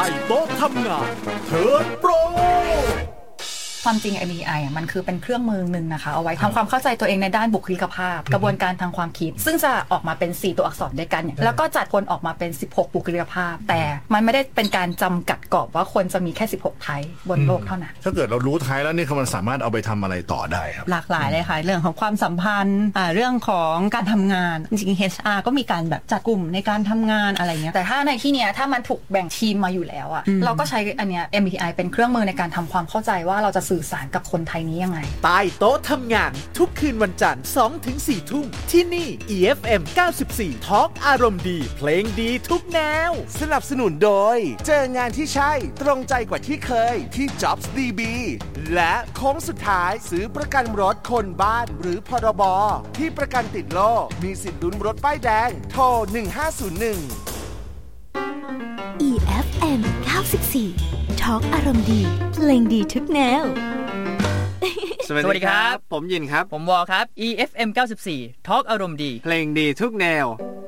โต๊ะทำงานเทิร์นโปรความจริง MBTI มันคือเป็นเครื่องมือหนึ่งนะคะเอาไว้ทำความเข้าใจตัวเองในด้านบุคลิกภาพกระบวนการทางความคิดซึ่งจะออกมาเป็น4ตัวอักษรด้วยกันแล้วก็จัดคนออกมาเป็น16บุคลิกภาพแต่มันไม่ได้เป็นการจำกัดกรอบว่าคนจะมีแค่16ไทป์บนโลกเท่านั้นถ้าเกิดเรารู้ไทป์แล้วนี่มันสามารถเอาไปทำอะไรต่อได้ครับหลากหลายเลยค่ะเรื่องของความสัมพันธ์เรื่องของการทำงานจริงๆ HR ก็มีการแบบจัดกลุ่มในการทำงานอะไรเงี้ยแต่ถ้าในที่เนี้ยถ้ามันถูกแบ่งทีมมาอยู่แล้วอะเราก็ใช้อันเนี้ย MBTI เป็นเครื่องมือในการทำความเข้าใจว่าเราจะสื่อสารกับคนไทยนี้ยังไงใต้โต๊ะทำงานทุกคืนวันจันทร์ 2-4 ทุ่มที่นี่ EFM 94 Talk อารมณ์ดีเพลงดีทุกแนวสนับสนุนโดยเจองานที่ใช่ตรงใจกว่าที่เคยที่ Jobs DB และโค้งสุดท้ายซื้อประกันรถคนบ้านหรือพรบที่ประกันติดโลกมีสิทธิ์ลุ้นรถป้ายแดงโทร1501 EFM 94 Talk อารมณ์ดีเพลงดีทุกแนวสวัสดีครับผมยินครับผมวอครับ EFM 94 Talk อารมณ์ดีเพลงดีทุกแนว